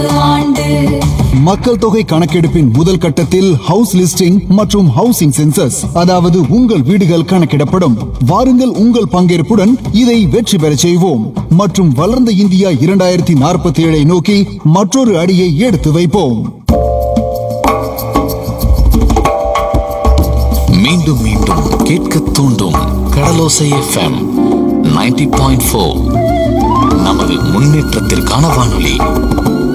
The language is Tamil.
மக்கள் தொகை கணக்கெடுப்பின் முதல் கட்டத்தில் ஹவுஸ் லிஸ்டிங் மற்றும் ஹவுசிங் சென்சஸ், அதாவது உங்கள் வீடுகள் கணக்கிடப்படும். வாருங்கள், உங்கள் பங்கேற்புடன் இதை வெற்றி பெறச் செய்வோம் மற்றும் வளர்ந்த இந்தியா 2047 நோக்கி மற்றொரு அடியை எடுத்து வைப்போம். மீண்டும் மீண்டும் கேட்க தூண்டும் கடலோசை FM 90.4 நமது முன்னேற்றத்திற்கான வானொலி.